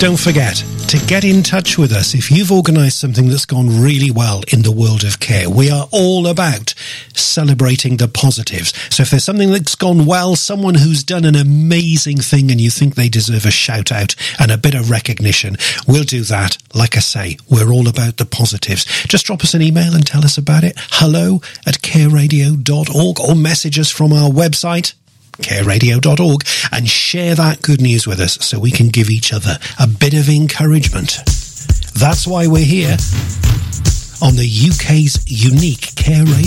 Don't forget to get in touch with us if you've organised something that's gone really well in the world of care. We are all about celebrating the positives. So if there's something that's gone well, someone who's done an amazing thing and you think they deserve a shout out and a bit of recognition, we'll do that. Like I say, we're all about the positives. Just drop us an email and tell us about it. hello@careradio.org, or message us from our website, careradio.org, and share that good news with us so we can give each other a bit of encouragement. That's why we're here on the UK's unique Care Radio.